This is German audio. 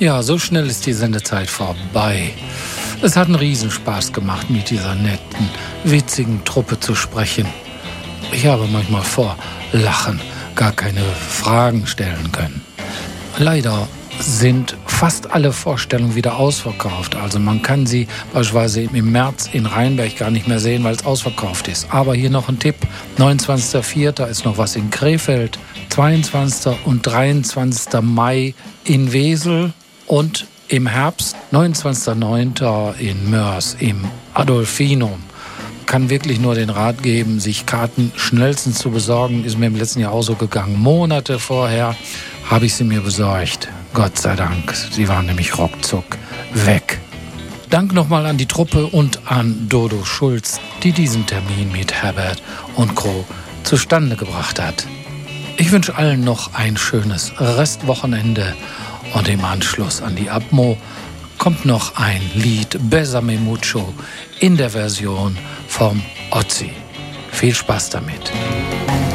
Ja, so schnell ist die Sendezeit vorbei. Es hat einen Riesenspaß gemacht, mit dieser netten, witzigen Truppe zu sprechen. Ich habe manchmal vor Lachen gar keine Fragen stellen können. Leider sind fast alle Vorstellungen wieder ausverkauft. Also man kann sie beispielsweise im März in Rheinberg gar nicht mehr sehen, weil es ausverkauft ist. Aber hier noch ein Tipp. 29.04. ist noch was in Krefeld, 22. und 23. Mai in Wesel und im Herbst 29.09. in Mörs im Adolfinum. Kann wirklich nur den Rat geben, sich Karten schnellstens zu besorgen. Ist mir im letzten Jahr auch so gegangen. Monate vorher habe ich sie mir besorgt. Gott sei Dank. Sie waren nämlich ruckzuck weg. Dank nochmal an die Truppe und an Dodo Schulz, die diesen Termin mit Herbert und Co. zustande gebracht hat. Ich wünsche allen noch ein schönes Restwochenende und im Anschluss an die Abmo kommt noch ein Lied Besame Mucho in der Version vom Ozzy. Viel Spaß damit.